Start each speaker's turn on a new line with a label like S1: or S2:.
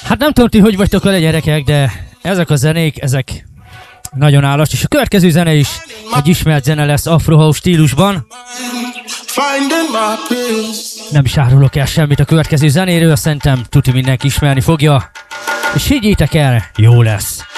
S1: Hát nem tudom ti, hogy vagytok vele gyerekek, de ezek a zenék, ezek nagyon állas, és a következő zene is egy ismert zene lesz Afro House stílusban. Nem is árulok el semmit a következő zenéről, szerintem tuti mindenki ismerni fogja. És higgyétek el, jó lesz!